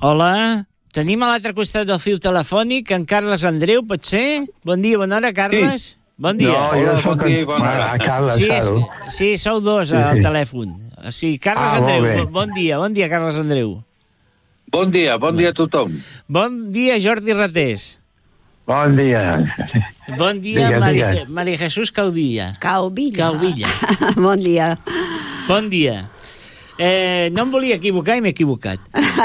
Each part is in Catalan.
Hola, tenim a l'altre costat del fil telefònic en Carles Andreu, pot ser? Bon dia, bona hora, Carles. Sí. Bon dia. No, jo soc Carles, sí, sou dos al telèfon. Sí, Carles Andreu, bon dia, Carles Andreu. Bon dia a tothom. Bon dia, Jordi Ratés. Bon dia. Bon dia, Maria Jesús Caudilla. Caubilla. Bon dia. Bon dia. No em volia equivocar i m'he equivocat.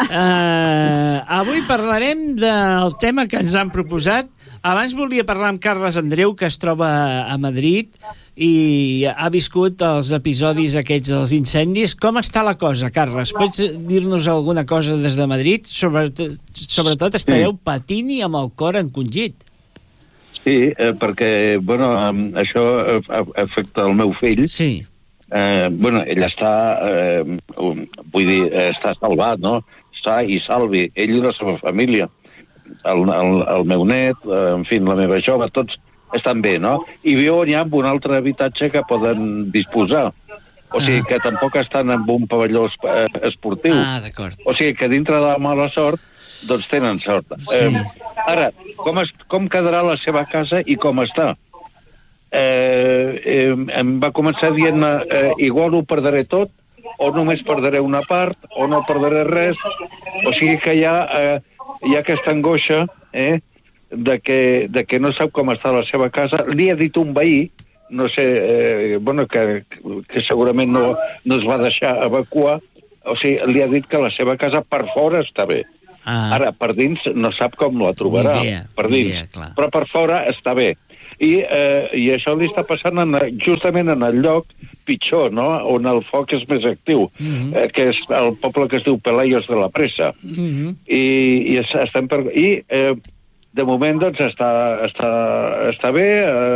Avui parlarem del tema que ens han proposat. Abans volia parlar amb Carles Andreu, que es troba a Madrid i ha viscut els episodis aquests dels incendis. Com està la cosa, Carles? Pots dir-nos alguna cosa des de Madrid? Sobretot estareu patint i amb el cor encongit. Sí, perquè, bueno, això afecta el meu fill. Sí. Ell està, està salvat, no? Està i salvi, ell i la seva família. El meu net, en fi, la meva jove, tots estan bé, no? I viuen ja en un altre habitatge que poden disposar. O sigui que tampoc estan en un pavelló esportiu. D'acord. O sigui que dintre de la mala sort, doncs tenen sort. Sí. Ara, com quedarà la seva casa i com està? Em va començar dient igual ho perdré tot, o només perdré una part, o no perdré res. O sigui que hi ha aquesta angoixa de que no sap com està la seva casa. Li ha dit un veí, no sé, que segurament no es va deixar evacuar, o sigui, li ha dit que la seva casa per fora està bé. Ara, per dins no sap com la trobarà, per dins, però per fora està bé. I això li està passant justament en el lloc pitjor, no? On el foc és més actiu, que és el poble que es diu Pelaios de la Presa. I de moment doncs està bé,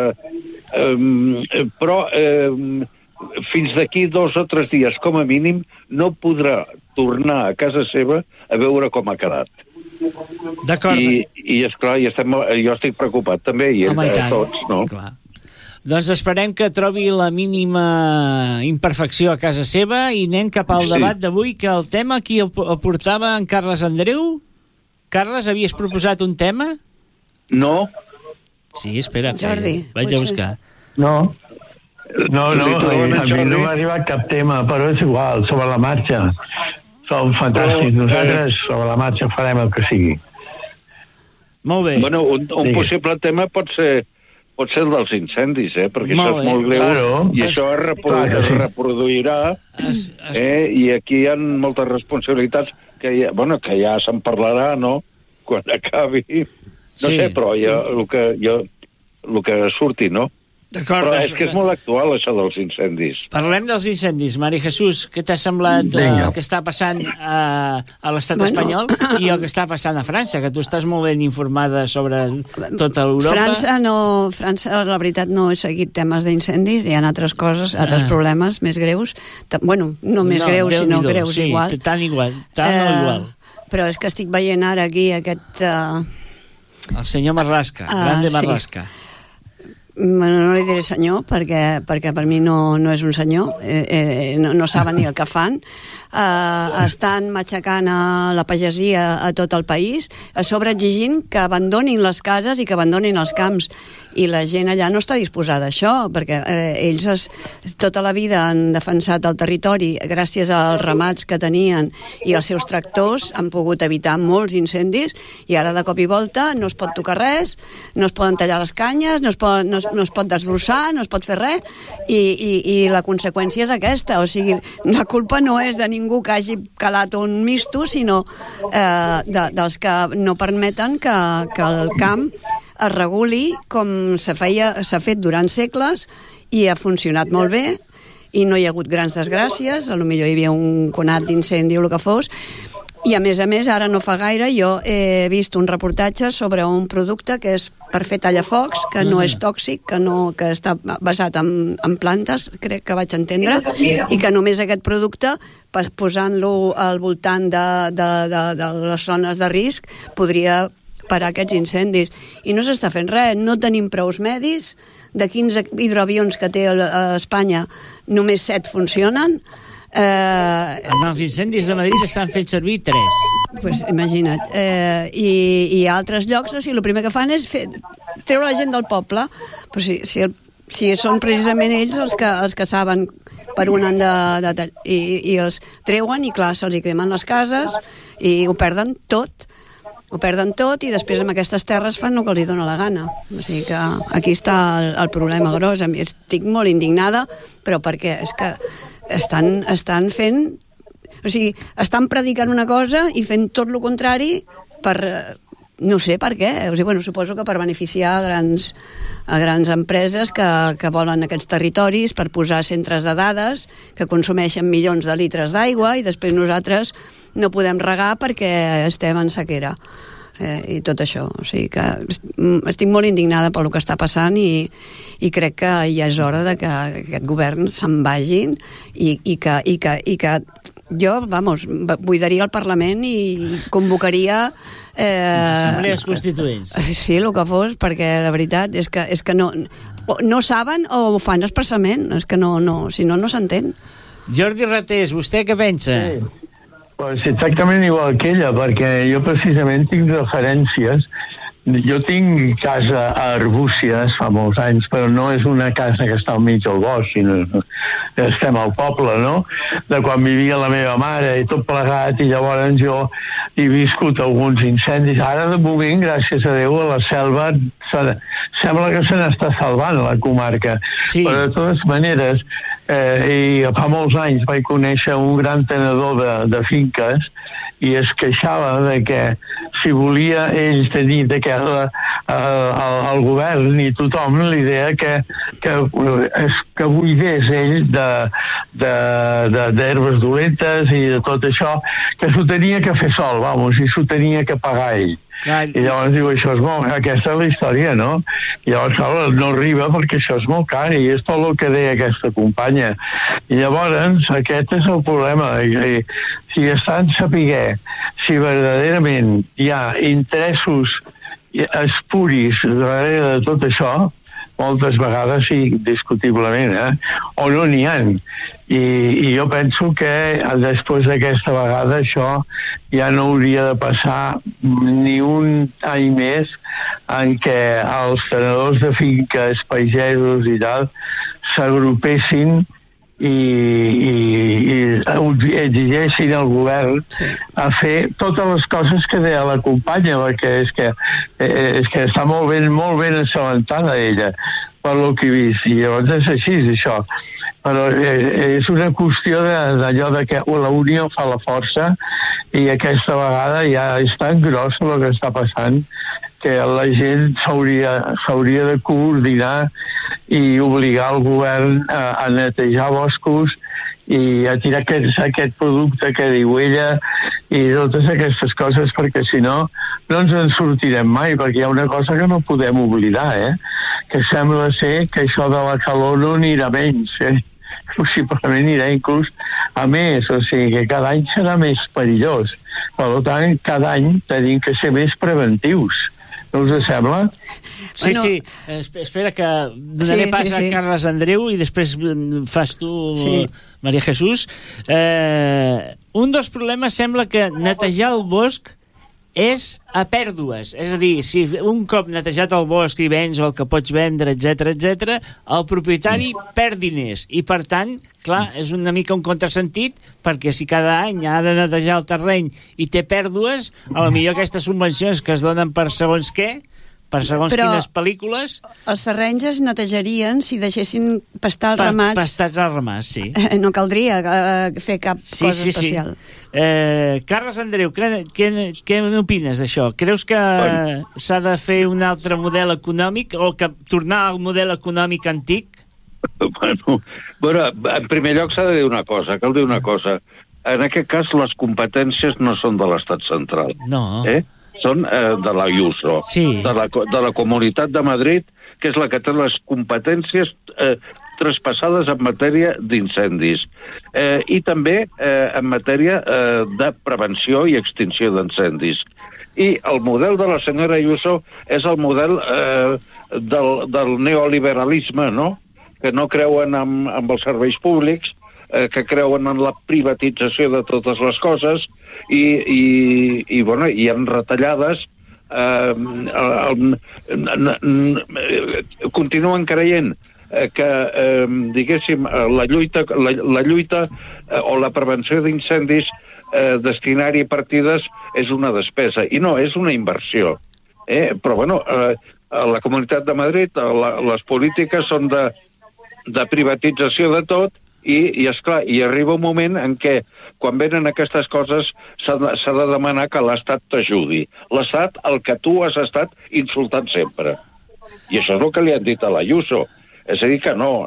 però fins d'aquí 2 o 3 dies com a mínim no podrà tornar a casa seva a veure com ha quedat. D'acord. I esclar, jo estic preocupat també, i tots, no? Clar. Doncs esperem que trobi la mínima imperfecció a casa seva i anem cap al debat d'avui, que el tema qui el portava en Carles Andreu? Carles, havies proposat un tema? No. Sí, espera, Jordi, vaig a buscar. No, a mi no m'ha arribat cap tema, però és igual, sobre la marxa. Som fantàstics. Nosaltres sobre la marxa farem el que sigui. Molt bé. Bueno, un possible tema pot ser el dels incendis, perquè això és molt greu, i això es reproduirà, i aquí hi ha moltes responsabilitats que ja se'n parlarà, no?, quan acabi. No sé, però el que surti, no? D'acord. Però és que és molt actual, això dels incendis. Parlem dels incendis. Maria Jesús, què t'ha semblat el que està passant a l'estat espanyol i el que està passant a França? Que tu estàs molt ben informada sobre tota l'Europa. França, la veritat, no he seguit temes d'incendis. Hi ha altres coses, altres problemes més greus. Bueno, no més greus, sinó greus igual. Sí, tan igual. Però és que estic veient ara aquí aquest... El senyor Marlaska, grande Marlaska. No li diré senyor, perquè per mi no és un senyor, no saben ni el que fan. Estan matxacant a la pagesia a tot el país, a sobre exigint que abandonin les cases i que abandonin els camps, i la gent allà no està disposada a això, perquè ells tota la vida han defensat el territori gràcies als ramats que tenien i els seus tractors, han pogut evitar molts incendis, i ara de cop i volta no es pot tocar res, no es poden tallar les canyes, no es pot desbrossar, no es pot fer res, i la conseqüència és aquesta. O sigui, la culpa no és de ningú que hagi calat un misto, sinó dels que no permeten que el camp es reguli com s'ha fet durant segles, i ha funcionat molt bé, i no hi ha hagut grans desgràcies. Potser hi havia un conat d'incendi o el que fos. I a més, ara no fa gaire jo he vist un reportatge sobre un producte que és per fer tallafocs, que no és tòxic, que està basat en plantes, crec que vaig entendre, i que només aquest producte, posant-lo al voltant de les zones de risc, podria parar aquests incendis. I no s'està fent res, no tenim prous medis. De 15 hidroavions que té a Espanya, només 7 funcionen. En els incendis de Madrid estan fent servir 3. Pues imagina't. I a altres llocs, o sigui, el primer que fan és treure la gent del poble. Però si són precisament ells els que saben per on han de i els treuen i clar, se'ls cremen les cases i ho perden tot. Ho perden tot i després amb aquestes terres fan el que els dona la gana. O sigui que aquí està el problema gros. A mi estic molt indignada, però perquè és que estan fent... O sigui, estan predicant una cosa i fent tot el contrari per... No sé per què. O sigui, bueno, suposo que per beneficiar a grans empreses que volen aquests territoris per posar centres de dades que consumeixen milions de litres d'aigua i després nosaltres no podem regar perquè estem en sequera i tot això, o sigui que estic molt indignada pel que està passant i crec que ja és hora de que aquest govern se'n vagin i que jo, vamos, buidaria el Parlament i convocaria assemblees constituents. Sí, el que fos, perquè la veritat és que no saben o ho fan expressament, és que no, si no s'entén. Jordi Ratés, vostè què pensa? Sí. Pues exactament igual que ella, perquè jo precisament tinc referències. Jo tinc casa a Arbúcies fa molts anys, però no és una casa que està al mig del bosc, sinó que estem al poble, no? De quan vivia la meva mare i tot plegat, i llavors jo he viscut alguns incendis. Ara, de moment, gràcies a Déu, a la selva sembla que se n'està salvant la comarca. Sí. Però de totes maneres, i fa molts anys vaig conèixer un gran tenedor de finques i es queixava de que si volia ell tenir el govern i tothom l'idea que buidés ell d'herbes dolentes i de tot això, que s'ho tenia que fer sol, i s'ho tenia que pagar ell. I llavors diu, això és molt... Aquesta és la història, no? I llavors no arriba perquè això és molt car i és tot el que deia aquesta companya. I llavors aquest és el problema. I si estan a saber si verdaderament hi ha interessos espuris darrere de tot això, moltes vegades sí, discutiblement, o no n'hi ha. I jo penso que després d'aquesta vegada això ja no hauria de passar ni un any més en què els tenedors de finques, pagesos i tal, s'agrupessin i exigeixin al govern a fer totes les coses que deia la companya, perquè és que està molt ben assabentada ella per lo que he vist, i llavors és així això, però és una qüestió d'allò de que la unió fa la força i aquesta vegada ja és tan gros el que està passant que la gent s'hauria de coordinar i obligar el govern a netejar boscos i a tirar aquest producte que diu ella i totes aquestes coses, perquè si no ens en sortirem mai, perquè hi ha una cosa que no podem oblidar, que sembla ser que això de la calor no anirà menys, possiblement anirà inclús a més, o sigui que cada any serà més perillós. Per tant, cada any tenim que ser més preventius. No us sembla? Sí, bueno, sí. Espera que donaré pas a Carles Andreu i després fas tu, Maria Jesús. Un dels problemes sembla que netejar el bosc és a pèrdues. És a dir, si un cop netejat el bosc i vens o el que pots vendre, etc, el propietari perd diners. I, per tant, clar, és una mica un contrasentit, perquè si cada any ha de netejar el terreny i té pèrdues, a lo millor aquestes subvencions que es donen per segons què, per segons quines pel·lícules... Els terrenys es netejarien si deixessin pastar els ramats. Pastats als ramats, sí. No caldria fer cap cosa especial. Carles Andreu, què n'opines d'això? Creus que s'ha de fer un altre model econòmic o que tornar al model econòmic antic? Bueno, en primer lloc s'ha de dir una cosa, cal dir una cosa. En aquest cas, les competències no són de l'Estat central. No. Són de l'Ayuso, de la Comunitat de Madrid, que és la que té les competències traspassades en matèria d'incendis i també en matèria de prevenció i extinció d'incendis. I el model de la senyora Ayuso és el model del neoliberalisme, no? Que no creuen en els serveis públics, que creuen en la privatització de totes les coses i bueno, hi ha retallades, continuen creient que, diguéssim, la lluita o la prevenció d'incendis, destinar-hi partides és una despesa, i no, és una inversió. Però, bueno, a la Comunitat de Madrid les polítiques són de privatització de tot i esclar, i arriba un moment en què quan venen aquestes coses s'ha de demanar que l'Estat t'ajudi. L'Estat, el que tu has estat insultant sempre. I això és el que li han dit a l'Ayuso. És a dir, que no,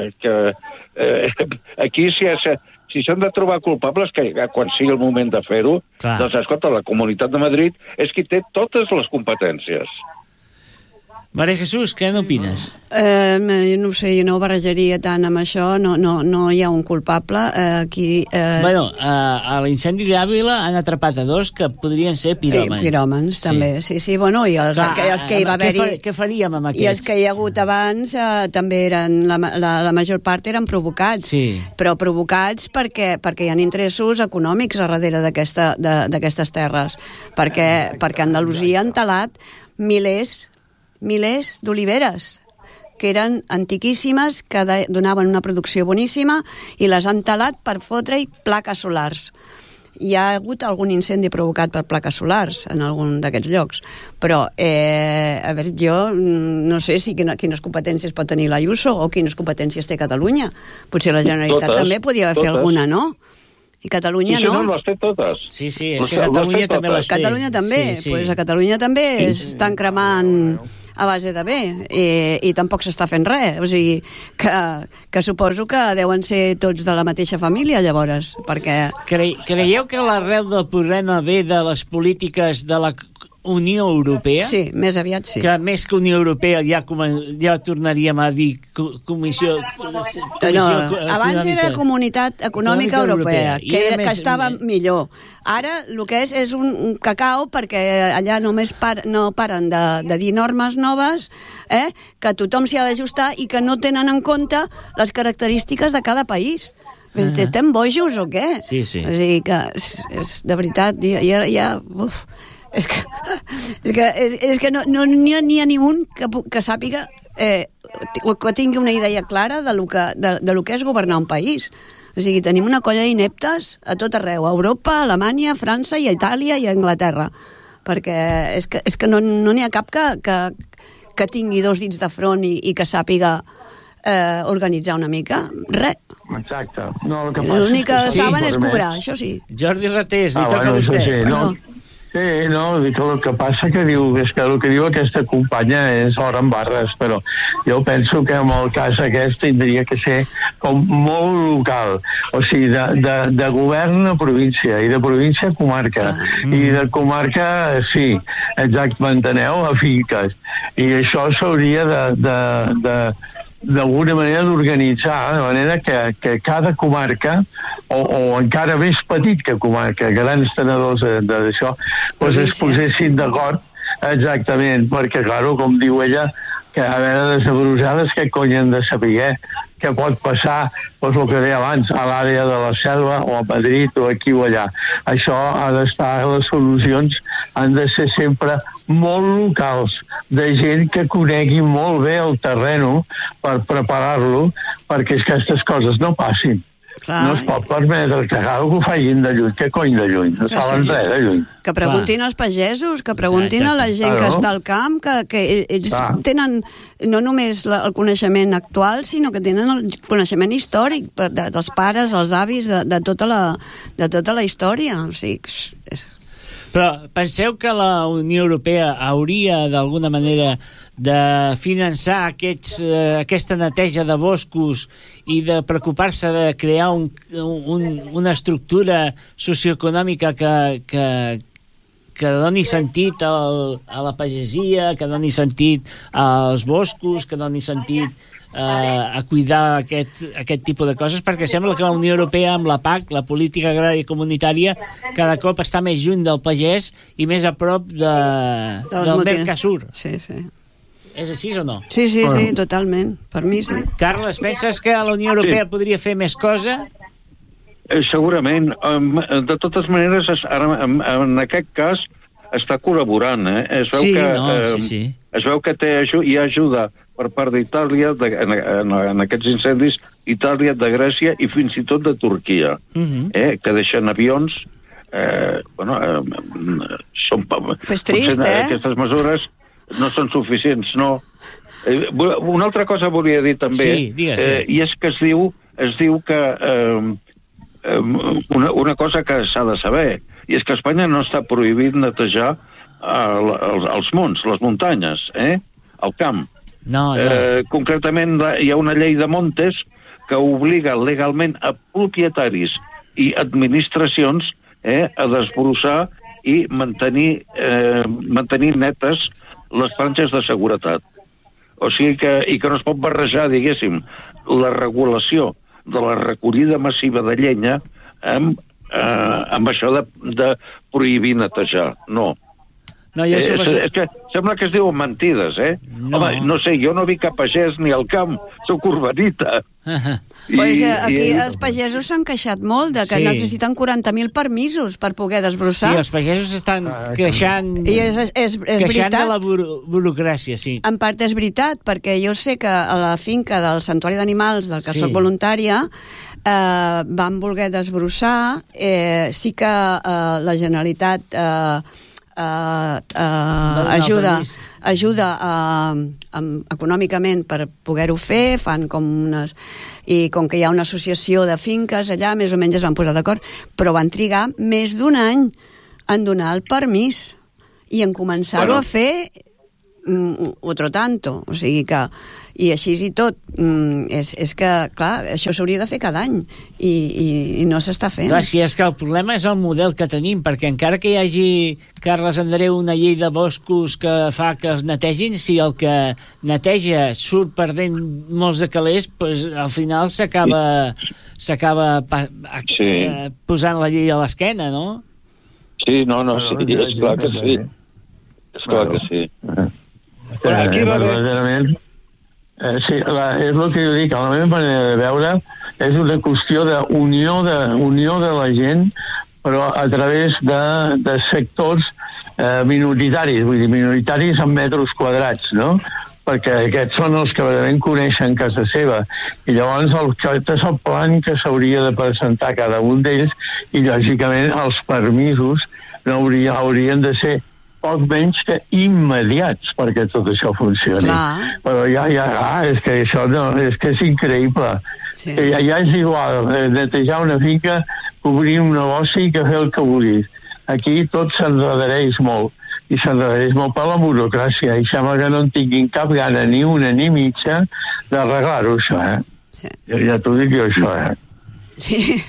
aquí si s'han de trobar culpables, que quan sigui el moment de fer-ho, doncs, escolta, la Comunitat de Madrid és qui té totes les competències. Maria Jesús, què n'opines? Jo no sé, jo no ho barrejaria tant amb això, no hi ha un culpable. Bueno, a l'incendi d'Àvila han atrapat a 2 que podrien ser piròmans. Piròmans, també, sí. Bueno, i els que hi va haver-hi... Què faríem amb aquests? I els que hi ha hagut abans també eren, la major part eren provocats, però provocats perquè hi ha interessos econòmics a darrere d'aquestes terres, perquè Andalusia han talat milers d'oliveres que eren antiquíssimes, que donaven una producció boníssima, i les han talat per fotre-hi plaques solars. Hi ha hagut algun incendi provocat per plaques solars en algun d'aquests llocs, però a veure, jo no sé quines competències pot tenir l'Ayuso o quines competències té Catalunya. Potser la Generalitat també podria fer alguna, no? I Catalunya no? No, les té totes. Sí, és que Catalunya també les té. Catalunya també, doncs a Catalunya també estan cremant a base de bé, i tampoc s'està fent res. O sigui, que suposo que deuen ser tots de la mateixa família, llavors, perquè... Creieu que l'arrel del problema ve de les polítiques de la Unió Europea? Sí, més aviat sí. Que més que Unió Europea ja tornaríem a dir Comissió no, abans era Comunitat Econòmica Europea, que estava millor. Ara el que és un cacao, perquè allà només no paren de dir normes noves, que tothom s'hi ha d'ajustar i que no tenen en compte les característiques de cada país. Estem bojos o què? Sí. O sigui que, de veritat, ja és que no n'hi ha ningú que sàpiga que tingui una idea clara de lo que és governar un país. O sigui, tenim una colla d'ineptes a tot arreu, a Europa, a Alemanya, a França i a Itàlia i a Anglaterra, perquè és que no n'hi ha cap que tingui 2 dits de front i que sàpiga organitzar una mica. Res. Exacte. L'únic que saben és cobrar, això sí. Jordi Ratés, li toca a vostè. Sí, no, dic que el que passa és que el que diu aquesta companya és hora en barres, però jo penso que en el cas aquest tindria que ser com molt local, o sigui, de govern a província, i de província a comarca, i de comarca, sí, exacte, m'enteneu, a finques, i això s'hauria d'alguna manera d'organitzar, de manera que cada comarca, o encara més petit que comarca, grans tenedors d'això, doncs es posessin d'acord exactament, perquè, claro, com diu ella, que a veure, des de Brussel·les, què cony han de saber, què pot passar, doncs el que deia abans, a l'àrea de la Selva, o a Madrid, o aquí o allà. Això ha d'estar, les solucions han de ser sempre molt locals, de gent que conegui molt bé el terreno per preparar-lo, perquè aquestes coses no passin. Clar. No es pot permetre que ho facin de lluny. Què cony de lluny? No saben res de lluny. Que preguntin als pagesos, que preguntin a la gent que està al camp, que ells tenen no només el coneixement actual, sinó que tenen el coneixement històric dels pares, els avis, de tota la història. O sigui, Però penseu que la Unió Europea hauria d'alguna manera de finançar aquesta neteja de boscos i de preocupar-se de crear una estructura socioeconòmica que doni sentit a la pagesia, que doni sentit als boscos, que doni sentit a cuidar aquest tipus de coses, perquè sembla que la Unió Europea amb la PAC, la política agrària comunitària, cada cop està més lluny del pagès i més a prop del Mercosur. Sí. És així o no? Sí, totalment. Per mi sí. Carles, penses que la Unió Europea podria fer més cosa? Segurament. De totes maneres, en aquest cas està col·laborant. Es veu que hi ha ajuda per part d'Itàlia en aquests incendis, Itàlia, de Grècia i fins i tot de Turquia, que deixen avions. Pues trist, aquestes mesures no són suficients, no. Una altra cosa volia dir també, i és que es diu que una cosa que s'ha de saber, i és que a Espanya no està prohibit netejar els monts, les muntanyes, el camp. No. Concretament, hi ha una llei de montes que obliga legalment a propietaris i administracions a desbrossar i mantenir netes les franges de seguretat. O sigui que no es pot barrejar, diguéssim, la regulació de la recollida massiva de llenya amb això de prohibir netejar. No. És que sembla que es diuen mentides, No. Home, no sé, jo no vi cap pagès ni al camp, soc urbanita. Aquí els pagesos s'han queixat molt de que necessiten 40.000 permisos per poder desbrossar. Sí, els pagesos estan queixant, I és veritat. de la burocràcia, sí. En part és veritat, perquè jo sé que a la finca del Santuari d'Animals, del que soc voluntària, van voler desbrossar. Sí que la Generalitat ajuda econòmicament per poder-ho fer, fan com unes... I com que hi ha una associació de finques allà, més o menys es van posar d'acord, però van trigar més d'un any en donar el permís i en començar-ho a fer otro tanto. O sigui que... I així i tot. És que, clar, això s'hauria de fer cada any i no s'està fent. Clar, si és que el problema és el model que tenim, perquè encara que hi hagi, Carles Andreu, una llei de boscos que fa que es netegin, si el que neteja surt perdent molts de calés, pues, al final s'acaba posant la llei a l'esquena, no? Sí, sí, és clar que sí. És clar que sí. Aquí va verdaderament... Sí, és el que jo dic, a la meva manera de veure és una qüestió d'unió de la gent, però a través de sectors minoritaris, vull dir, minoritaris en metres quadrats, no? Perquè aquests són els que realment coneixen casa seva, i llavors aquest és el plan que s'hauria de presentar cada un d'ells, i lògicament els permisos no haurien de ser poc menys que immediats perquè tot això funcioni. Però és que això no, és que és increïble. Sí. Ja és igual netejar una finca, obrir un negoci que fer el que vulguis. Aquí tot s'enredareix molt, i s'enredareix molt per la burocràcia, i sembla que no en tinguin cap gana, ni una ni mitja, d'arreglar-ho, això, Sí. Ja t'ho dic jo, això, Sí.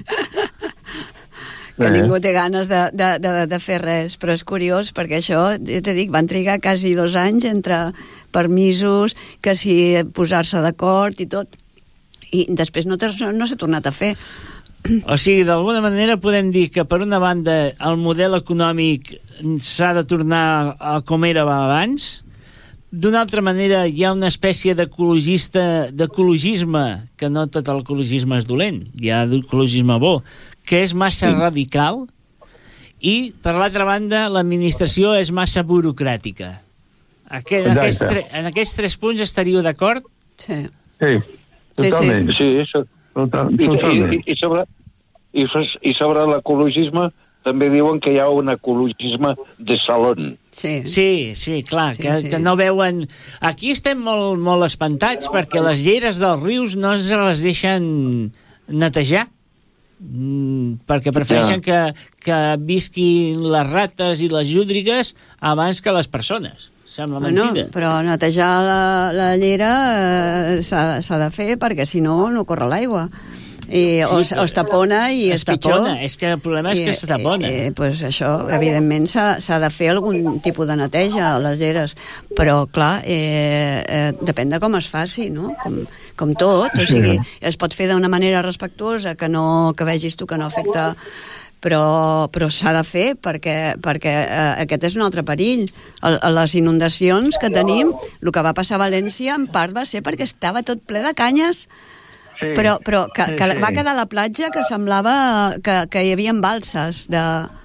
Que ningú té ganes de fer res, però és curiós perquè això, jo t'he dit, van trigar quasi 2 anys entre permisos, que si posar-se d'acord i tot, i després no s'ha tornat a fer. O sigui, d'alguna manera podem dir que per una banda el model econòmic s'ha de tornar a com era abans, d'una altra manera hi ha una espècie d'ecologisme, que no tot l'ecologisme és dolent, hi ha d'ecologisme bo, que és massa radical, i, per l'altra banda, l'administració és massa burocràtica. En aquests 3 punts estaríeu d'acord? Sí. Sí, totalment. Totalment. I sobre l'ecologisme també diuen que hi ha un ecologisme de salón. Sí, clar, que no veuen... Aquí estem molt espantats perquè les lleres dels rius no es les deixen netejar, perquè prefereixen que visquin les rates i les llúdrigues abans que les persones. Sembla mentida. Però netejar la llera s'ha de fer perquè si no corre l'aigua. O es tapona i és pitjor. És que el problema és que es tapona. Pues això, evidentment, s'ha de fer algun tipus de neteja a les lleres, però, clar, depèn de com es faci, no? Com tot, o sigui, es pot fer d'una manera respectuosa, que vegis tu que no afecta, però s'ha de fer perquè aquest és un altre perill. Les inundacions que tenim, el que va passar a València en part va ser perquè estava tot ple de canyes però que va quedar a la platja que semblava que hi havia balses de...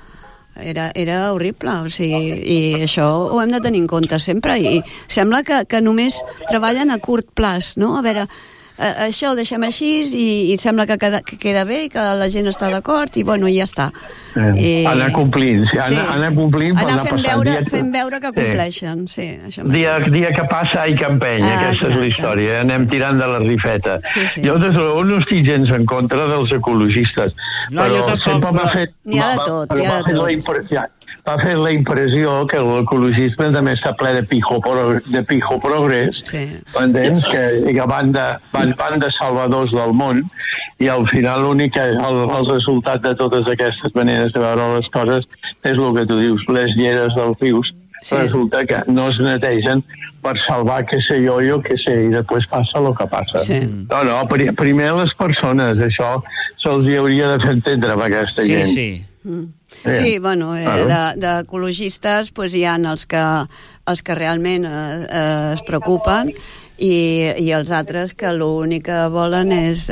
Era horrible, o sigui, i això ho hem de tenir en compte sempre, i sembla que només treballen a curt plaç, no? A veure, això ho deixem així i sembla que queda bé i que la gent està d'acord i bueno, ja està. Anar complint, anar complint, anar fent veure que compleixen, sí. Dia que passa i que empenya, aquesta és la història, anem tirant de la rifeta. Jo des de l'on no estic gens en contra dels ecologistes, però sempre m'ha fet... N'hi ha de tot, va fer la impressió que l'ecologisme també està ple de pijo progrés, entens? Que van de salvadors del món, i al final l'únic el resultat de totes aquestes maneres de veure les coses és el que tu dius, les lleres dels rius resulta que no es netegen per salvar què sé jo què sé, i després passa el que passa. No, primer les persones, això se'ls hauria de fer entendre amb aquesta gent. Sí, bueno, d'ecologistes doncs hi ha els que realment es preocupen i els altres que l'únic que volen és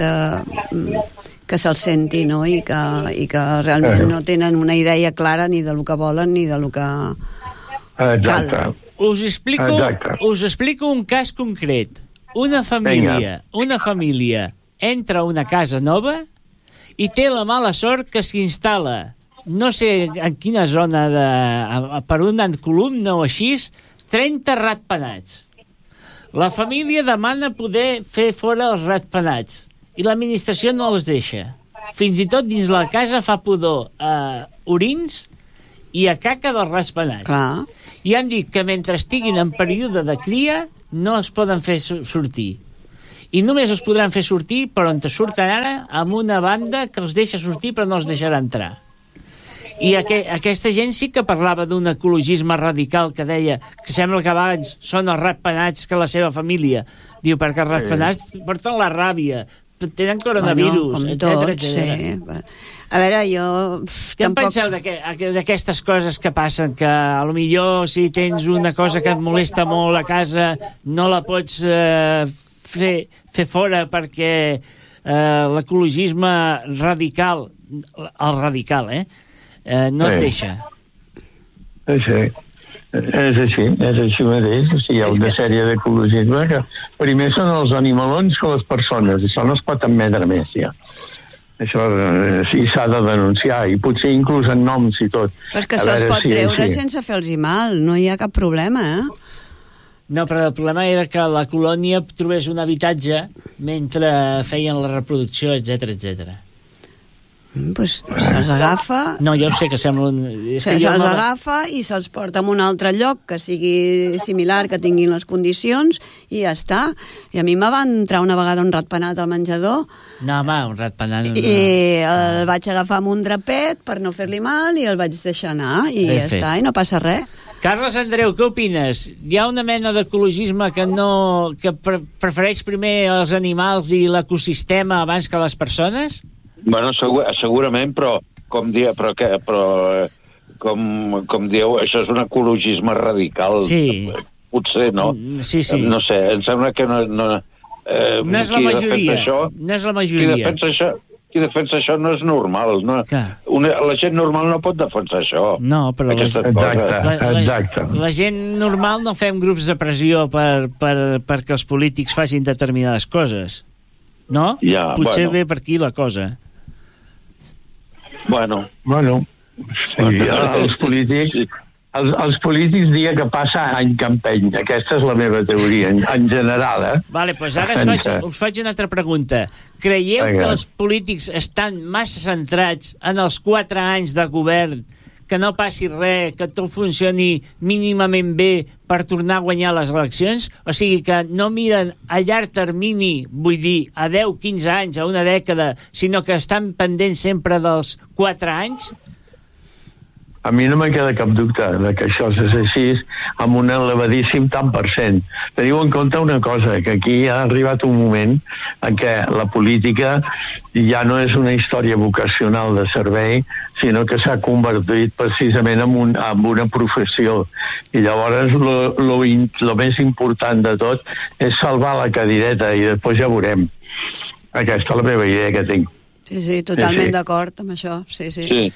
que se'ls senti, no? I que realment no tenen una idea clara ni del que volen ni del que cal. Us explico un cas concret. Una família entra a una casa nova i té la mala sort que s'instal·la, no sé en quina zona, per una columna o així, 30 ratpenats. La família demana poder fer fora els ratpenats i l'administració no els deixa. Fins i tot dins la casa fa pudor a orins i a caca dels ratpenats. I han dit que mentre estiguin en període de cria no els poden fer sortir. I només els podran fer sortir per on surten ara, amb una banda que els deixa sortir però no els deixarà entrar. I aquesta gent sí que parlava d'un ecologisme radical, que deia que sembla que abans són els ratpenats que la seva família. Diu, perquè els ratpenats porten la ràbia, tenen coronavirus, etc. A veure, jo... Què en penseu d'aquestes coses que passen? Que potser si tens una cosa que et molesta molt a casa no la pots fer fora perquè l'ecologisme radical, el radical, no et deixa. És així mateix. Hi ha una sèrie d'ecologisme que primer són els animalons que les persones, això no es pot admetre més ja. Això sí s'ha de denunciar, i potser inclús en noms i tot. Però és que se'ls pot treure sense fer-los mal, no hi ha cap problema, No, però el problema era que la colònia trobés un habitatge mentre feien la reproducció, etc. Doncs se'ls agafa... No, ja ho sé que sembla... Se'ls agafa i se'ls porta a un altre lloc que sigui similar, que tinguin les condicions, i ja està. I a mi me va entrar una vegada un ratpenat al menjador. No, home, un ratpenat... I el vaig agafar amb un drapet per no fer-li mal i el vaig deixar anar, i ja està, i no passa res. Carles Andreu, què opines? Hi ha una mena d'ecologisme que prefereix primer els animals i l'ecosistema abans que les persones? Bueno, segurament, però com dieu, això és un ecologisme radical. Sí. Potser, no? Sí. No sé, em sembla que no és la majoria. No és la majoria. Qui defensa això no és normal. No? La gent normal no pot defensar això. No, però la gent normal no fem grups de pressió perquè els polítics facin determinades coses. No? Potser ve per aquí la cosa. Bueno, els polítics dia que passa any que empeny. Aquesta és la meva teoria, en general. Vale, doncs ara us faig una altra pregunta. Creieu que els polítics estan massa centrats en els 4 anys de govern, que no passi res, que tot funcioni mínimament bé per tornar a guanyar les eleccions? O sigui, que no miren a llarg termini, vull dir, a 10, 15 anys, a una dècada, sinó que estan pendents sempre dels 4 anys? A mi no me queda cap dubte que això és així amb un elevadíssim tant per cent. Teniu en compte una cosa, que aquí ha arribat un moment en què la política ja no és una història vocacional de servei, sinó que s'ha convertit precisament en una professió. I llavors el més important de tot és salvar la cadireta, i després ja veurem. Aquesta és la meva idea que tinc. Sí, totalment d'acord amb això, sí. Sí,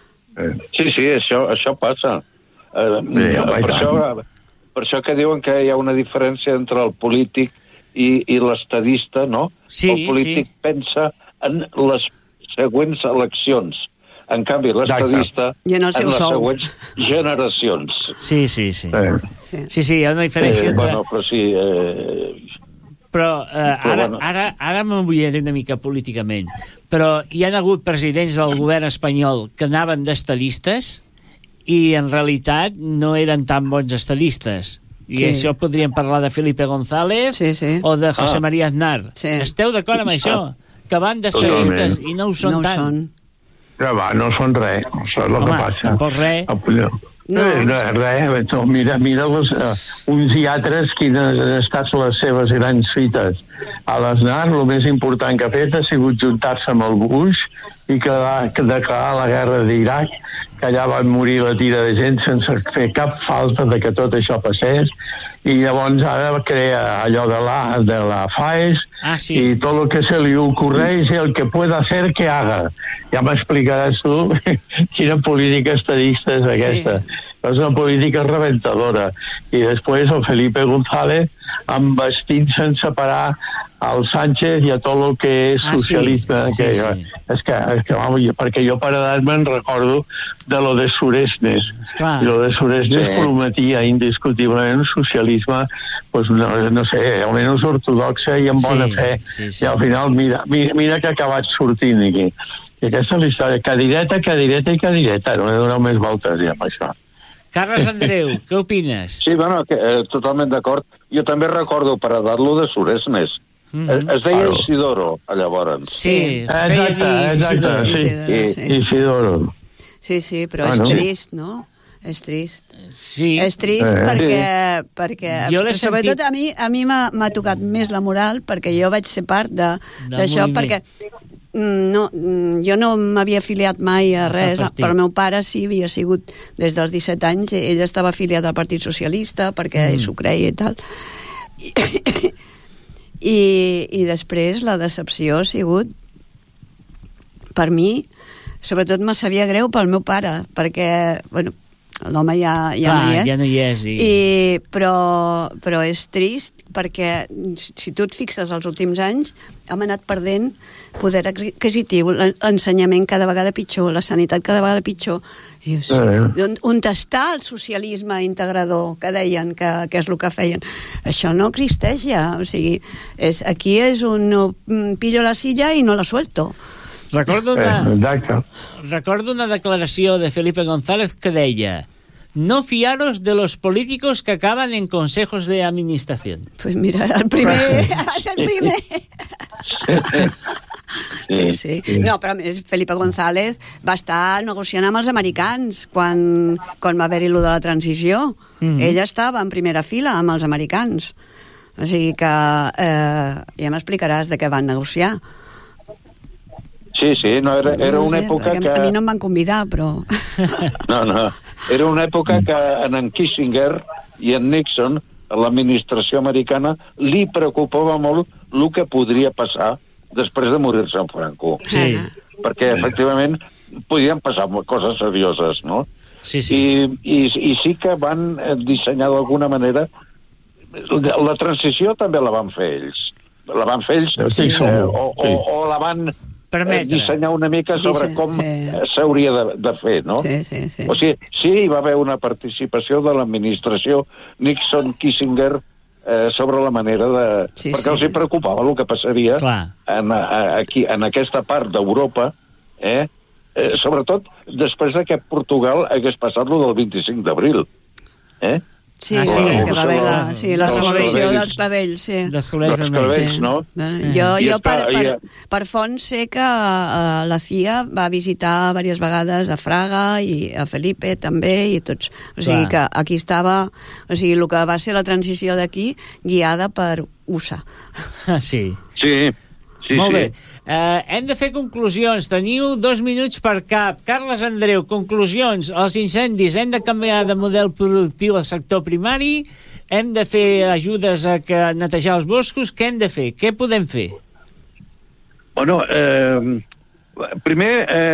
això passa. Per això que diuen que hi ha una diferència entre el polític i l'estadista, no? Sí, el polític pensa en les següents eleccions. En canvi, l'estadista en les següents generacions. Sí. Sí, hi ha una diferència entre... Però sí... Però ara m'embulliré una mica políticament, però hi ha hagut presidents del govern espanyol que anaven d'estadistes i en realitat no eren tan bons estadistes. I això podríem parlar de Felipe González o de José María Aznar. Esteu d'acord amb això? Que van d'estadistes i no ho són tant. No són res, això és el que passa. Tampoc res. No, mira uns i altres quines han estat les seves grans fites. A l'Aznar el més important que ha fet ha sigut juntar-se amb el Bush i declarar la guerra d'Iraq, que allà van morir la tira de gent sense fer cap falta de que tot això passés, i llavors ara crea allò de la FAES i tot el que se li ocurreix i el que pueda hacer que haga. Ja m'explicaràs tu quina política estadista és aquesta. És una política reventadora. I després el Felipe González envestint sense parar al Sánchez i a tot el que és socialisme. És que perquè jo per edat me'n recordo de lo de Suresnes. I lo de Suresnes prometia indiscutiblement un socialisme, pues, no sé, almenys ortodoxa i amb bona fe. I al final, mira que ha acabat sortint aquí. I aquesta és la història. Cadireta. No he donat més voltes ja amb això. Carles Andreu, què opines? Sí, totalment d'acord. Jo també recordo per edat-lo de Suresnes. Es deia Isidoro, llavors. Sí, es feia dir Isidoro. Sí, però és trist, no? És trist. Sí. És trist perquè sobretot a mi m'ha tocat més la moral, perquè jo vaig ser part d'això, perquè jo no m'havia afiliat mai a res, però el meu pare sí havia sigut des dels 17 anys, ell estava afiliat al Partit Socialista perquè s'ho creia i tal. I després la decepció ha sigut, per mi, sobretot me sabia greu pel meu pare, perquè, l'home ja no hi és. Però és trist, perquè si tu et fixes els últims anys, hem anat perdent poder adquisitiu, l'ensenyament cada vegada pitjor, la sanitat cada vegada pitjor. On està el socialisme integrador que deien que és el que feien? Això no existeix ja. O sigui, aquí és un pillo la silla i no la suelto. Recordo una declaració de Felipe González que deia: no fiaros de los políticos que acaban en consejos de administración. Pues mira, el primer. Sí. No, però a més, Felipe González va estar negociant amb els americans quan va haver-hi lo de la transició. Ell estava en primera fila amb els americans. O sigui que ja m'explicaràs de què van negociar. Sí, no, era una època que... A mi no em van convidar, però... No, era una època que en Kissinger i en Nixon, a l'administració americana, li preocupava molt el que podria passar després de morir-se en Franco. Sí. Perquè, efectivament, podien passar coses serioses, no? Sí. I sí que van dissenyar d'alguna manera... La transició també la van fer ells. La van fer ells o la van... dissenyar una mica sobre com s'hauria de fer, no? Sí. O sigui, sí, hi va haver una participació de l'administració Nixon-Kissinger sobre la manera de... perquè els hi preocupava el que passaria en aquesta part d'Europa, sobretot després que Portugal hagués passat lo del 25 d'abril. Sí, que va haver la revolució dels clavells, sí. Dels clavells, no? Jo per fonts sé que la CIA va visitar diverses vegades a Fraga i a Felipe també i tots. O sigui que aquí estava... O sigui, el que va ser la transició d'aquí guiada per USA. Sí. Sí, molt bé. Hem de fer conclusions. Teniu 2 minuts per cap. Carles Andreu, conclusions. Els incendis, hem de canviar de model productiu al sector primari, hem de fer ajudes a netejar els boscos. Què hem de fer? Què podem fer? Bueno, primer,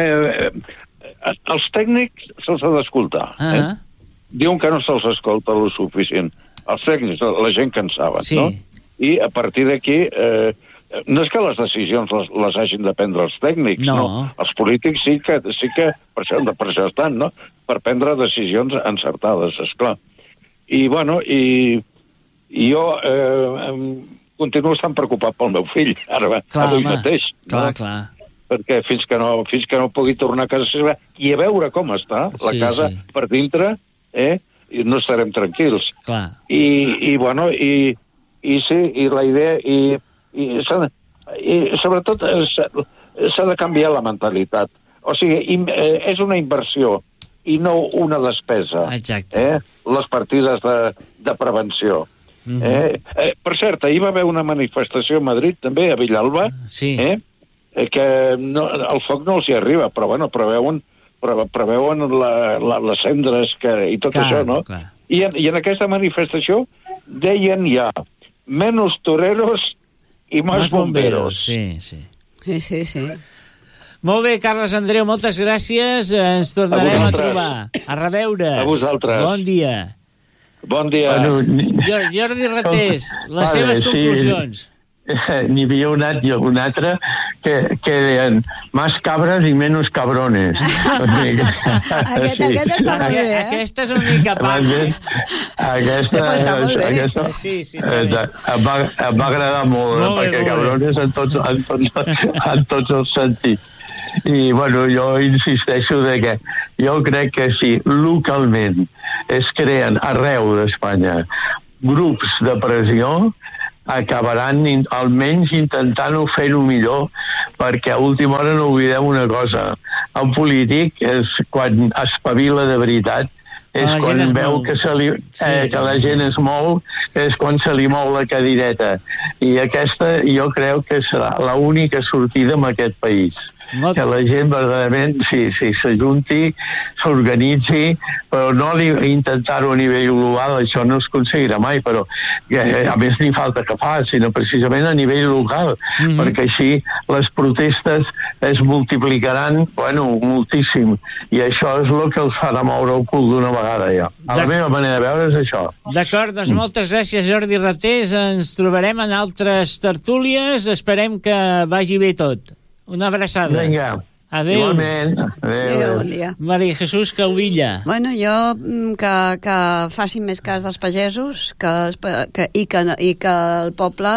els tècnics se'ls ha d'escoltar. Diuen que no se'ls escolta lo suficient. Els tècnics, la gent que en saben, no? I a partir d'aquí... no és que les decisions les hagin de prendre els tècnics, no. Els polítics sí que per això estan, no? Per prendre decisions encertades, esclar. I, bueno, i jo continuo estant preocupat pel meu fill, ara avui mateix. Clar. Perquè fins que no pugui tornar a casa seva i a veure com està la casa per dintre, no estarem tranquils. Clar. I bueno, i sí, i la idea... I sobretot s'ha de canviar la mentalitat. O sigui, és una inversió i no una despesa. Exacte. Les partides de prevenció. Per cert, ahir va haver una manifestació a Madrid, també, a Villalba, que el foc no els hi arriba, però bueno, preveuen les cendres i tot això, no? I en aquesta manifestació deien ja menos toreros i més bomberos. Sí. Molt bé, Carles Andreu, moltes gràcies. Ens tornarem a trobar. A reveure. A vosaltres. Bon dia. Bon dia. Jordi Ratés, les seves conclusions. N'hi havia un altre que deien más cabres i menos cabrones. Aquest està molt bé, Aquesta és una mica part. Aquesta em va agradar molt, perquè cabrones en tots els sentits. I, bueno, jo insisteixo que jo crec que si localment es creen arreu d'Espanya grups de pressió, acabaran almenys intentant-ho fer-ho millor, perquè a última hora no oblidem una cosa: el polític és quan espavila de veritat, és quan veu que la gent es mou, és quan se li mou la cadireta. I aquesta jo crec que serà l'única sortida en aquest país. Que la gent verdaderament s'ajunti, s'organitzi, però no intentar-ho a nivell global, això no es aconseguirà mai, però a més ni falta que fa, sinó precisament a nivell local, perquè així les protestes es multiplicaran, moltíssim, i això és el que els farà moure el cul d'una vegada ja. A la meva manera de veure és això. D'acord, doncs moltes gràcies, Jordi Ratés. Ens trobarem en altres tertúlies, esperem que vagi bé tot. Una abraçada. Vinga. Adéu. Igualment. Adéu, bon dia. Maria Jesús Caubilla. Bueno, jo que facin més cas dels pagesos i que el poble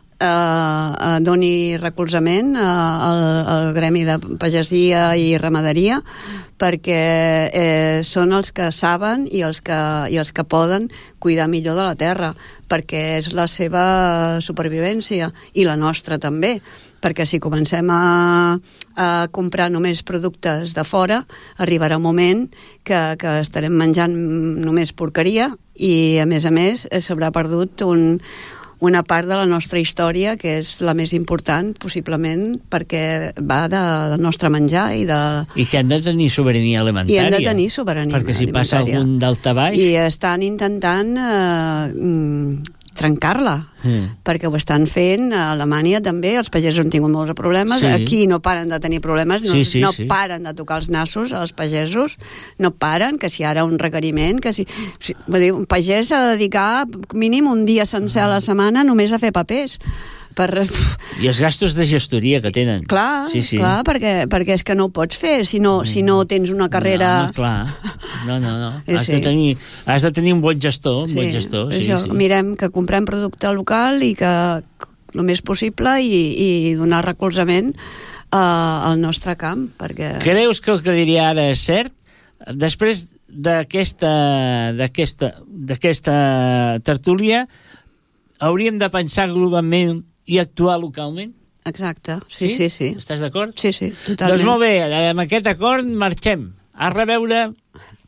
doni recolzament al gremi de pagesia i ramaderia, perquè són els que saben i els que poden cuidar millor de la terra, perquè és la seva supervivència i la nostra també, perquè si comencem a comprar només productes de fora, arribarà un moment que estarem menjant només porqueria i, a més, s'haurà perdut una part de la nostra història, que és la més important, possiblement, perquè va del nostre menjar i que hem de tenir sobirania alimentària. I hem de tenir sobirania alimentària. Perquè si passa algun daltabaix... I estan intentant trencar-la, perquè ho estan fent a Alemanya també, els pagesos han tingut molts problemes, aquí no paren de tenir problemes, no paren de tocar els nassos als pagesos, no paren, que si ara un requeriment, que si un pagès s'ha de dedicar mínim un dia sencer a la setmana només a fer papers. I els gastos de gestoria que tenen. Clar, perquè és que no ho pots fer si no tens una carrera... No. Has de tenir un bon gestor. Mirem que comprem producte local i que el més possible i donar recolzament al nostre camp. Creus que el que diria ara és cert? Després d'aquesta tertúlia hauríem de pensar globalment i actuar localment? Exacte, sí. Estàs d'acord? Sí, totalment. Doncs molt bé, amb aquest acord marxem. A reveure.